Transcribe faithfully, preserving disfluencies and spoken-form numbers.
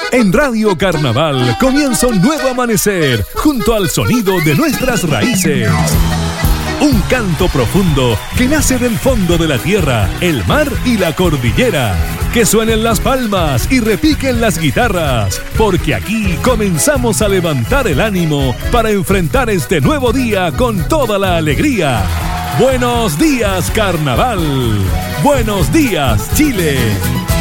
En Radio Carnaval comienza un nuevo amanecer junto al sonido de nuestras raíces. Un canto profundo que nace del fondo de la tierra, el mar y la cordillera. Que suenen las palmas y repiquen las guitarras, porque aquí comenzamos a levantar el ánimo para enfrentar este nuevo día con toda la alegría. Buenos días, Carnaval. Buenos días, Chile.